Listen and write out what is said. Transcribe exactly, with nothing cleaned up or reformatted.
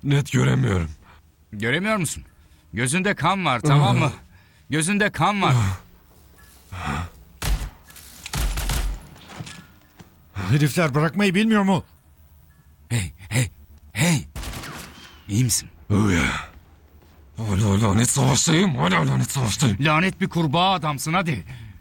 Net göremiyorum. Göremiyor musun? Gözünde kan var, tamam mı? Gözünde kan var. Herifler bırakmayı bilmiyor mu? Hey, hey, hey. İyi misin? Öyle. Hala lanet savaştayım. Hala lanet savaştayım. Lanet bir kurbağa adamsın, hadi.